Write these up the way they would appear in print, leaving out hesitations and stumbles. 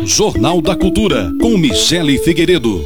Jornal da Cultura, com Michele Figueiredo.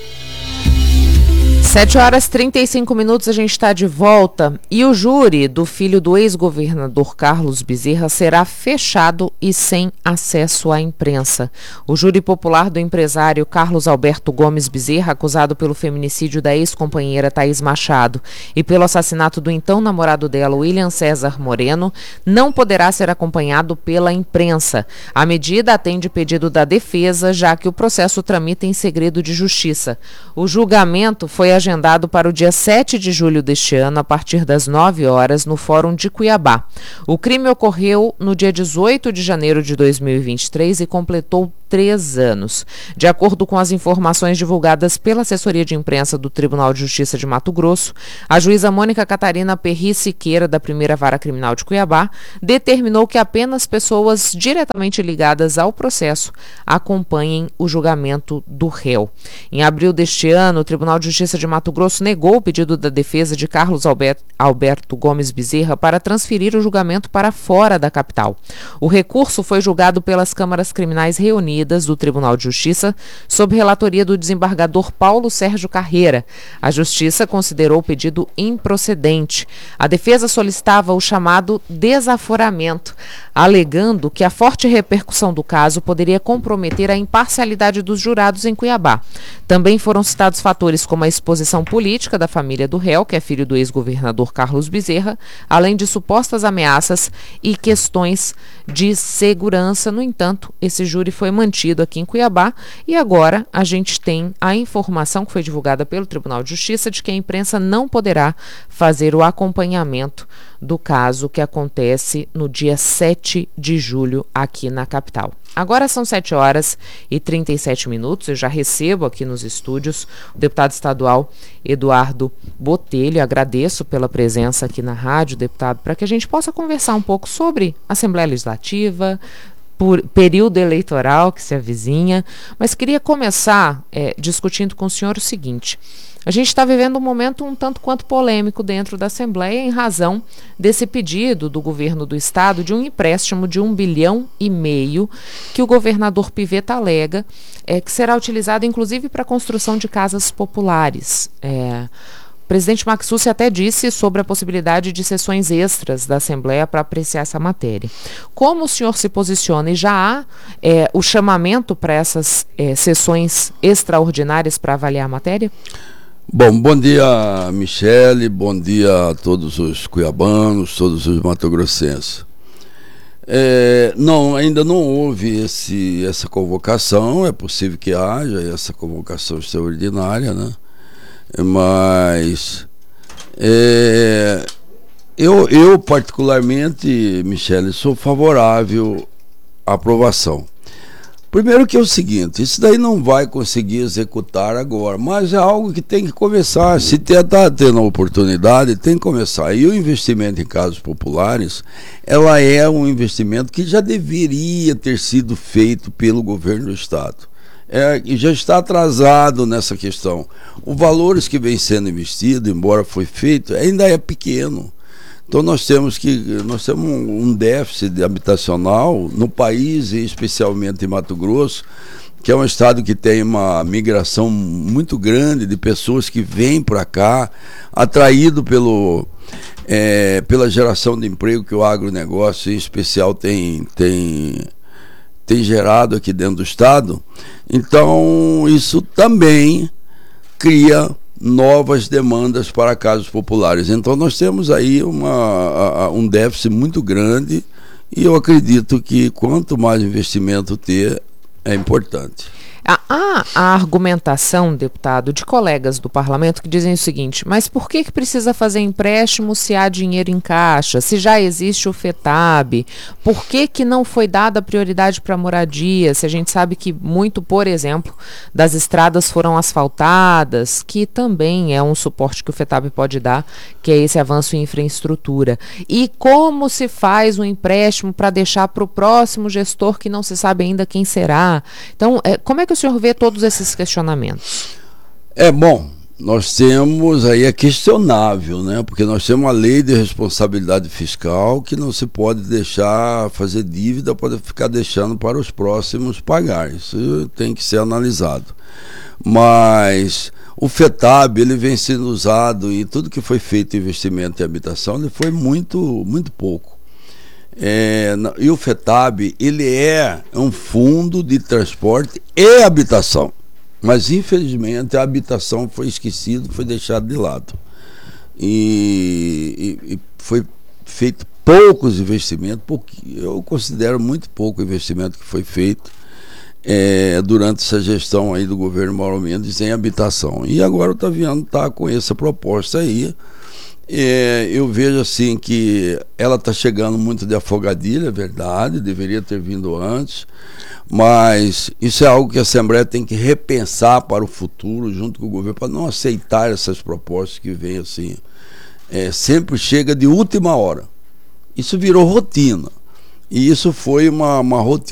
7h35, a gente está de volta e o júri do filho do ex-governador Carlos Bezerra será fechado e sem acesso à imprensa. O júri popular do empresário Carlos Alberto Gomes Bezerra, acusado pelo feminicídio da ex-companheira Thaís Machado e pelo assassinato do então namorado dela, William César Moreno, não poderá ser acompanhado pela imprensa. A medida atende pedido da defesa, já que o processo tramita em segredo de justiça. O julgamento foi agendado para o dia 7 de julho deste ano, a partir das 9 horas, no Fórum de Cuiabá. O crime ocorreu no dia 18 de janeiro de 2023 e completou 3 anos. De acordo com as informações divulgadas pela assessoria de imprensa do Tribunal de Justiça de Mato Grosso, a juíza Mônica Catarina Perri Siqueira, da Primeira Vara Criminal de Cuiabá, determinou que apenas pessoas diretamente ligadas ao processo acompanhem o julgamento do réu. Em abril deste ano, o Tribunal de Justiça de Mato Grosso negou o pedido da defesa de Carlos Alberto Gomes Bezerra para transferir o julgamento para fora da capital. O recurso foi julgado pelas câmaras criminais reunidas do Tribunal de Justiça, sob relatoria do desembargador Paulo Sérgio Carreira. A Justiça considerou o pedido improcedente. A defesa solicitava o chamado desaforamento, alegando que a forte repercussão do caso poderia comprometer a imparcialidade dos jurados em Cuiabá. Também foram citados fatores como a exposição política da família do réu, que é filho do ex-governador Carlos Bezerra, além de supostas ameaças e questões de segurança. No entanto, esse júri foi mantido aqui em Cuiabá e agora a gente tem a informação que foi divulgada pelo Tribunal de Justiça de que a imprensa não poderá fazer o acompanhamento do caso que acontece no dia 7 de julho aqui na capital. Agora são 7h37, eu já recebo aqui nos estúdios o deputado estadual Eduardo Botelho. Agradeço pela presença aqui na rádio, deputado, para que a gente possa conversar um pouco sobre Assembleia Legislativa, por período eleitoral que se avizinha, mas queria começar discutindo com o senhor o seguinte: a gente está vivendo um momento um tanto quanto polêmico dentro da Assembleia em razão desse pedido do governo do estado de um empréstimo de 1,5 bilhão que o governador Pivetta alega que será utilizado inclusive para a construção de casas populares. O presidente Max Sussi até disse sobre a possibilidade de sessões extras da Assembleia para apreciar essa matéria. Como o senhor se posiciona? E já há o chamamento para essas sessões extraordinárias para avaliar a matéria? Bom dia, Michele, bom dia a todos os cuiabanos, todos os matogrossenses. Não, ainda não houve essa convocação, é possível que haja essa convocação extraordinária, né? Mas eu particularmente, Michele, sou favorável à aprovação. Primeiro que é o seguinte, isso daí não vai conseguir executar agora, mas é algo que tem que começar. Se está tendo a oportunidade, tem que começar. E o investimento em casas populares, ela é um investimento que já deveria ter sido feito pelo governo do estado. E já está atrasado nessa questão. Os valores que vem sendo investido, embora foi feito, ainda é pequeno. Então nós temos um déficit habitacional no país, e especialmente em Mato Grosso, que é um estado que tem uma migração muito grande de pessoas que vêm para cá, atraído pela geração de emprego que o agronegócio em especial tem gerado aqui dentro do estado. Então isso também cria novas demandas para casas populares. Então nós temos aí um déficit muito grande, e eu acredito que quanto mais investimento ter, é importante. Há a argumentação, deputado, de colegas do parlamento que dizem o seguinte: mas por que precisa fazer empréstimo se há dinheiro em caixa, se já existe o FETAB? Por que não foi dada prioridade para a moradia, se a gente sabe que muito, por exemplo, das estradas foram asfaltadas, que também é um suporte que o FETAB pode dar, que é esse avanço em infraestrutura? E como se faz um empréstimo para deixar para o próximo gestor que não se sabe ainda quem será? Então, como é que o senhor vê todos esses questionamentos? Bom, nós temos aí, é questionável, né? Porque nós temos uma lei de responsabilidade fiscal que não se pode deixar fazer dívida, pode ficar deixando para os próximos pagar. Isso tem que ser analisado. Mas o FETAB, ele vem sendo usado e tudo que foi feito em investimento em habitação, ele foi muito pouco. E o FETAB, ele é um fundo de transporte e habitação. Mas, infelizmente, a habitação foi esquecida, foi deixada de lado. E foi feito poucos investimentos, eu considero muito pouco investimento que foi feito durante essa gestão aí do governo Mauro Mendes em habitação. E agora o Otaviano está com essa proposta aí. Eu vejo assim que ela está chegando muito de afogadilha, é verdade, deveria ter vindo antes, mas isso é algo que a Assembleia tem que repensar para o futuro, junto com o governo, para não aceitar essas propostas que vêm assim, sempre chega de última hora. Isso virou rotina, e isso foi uma rotina.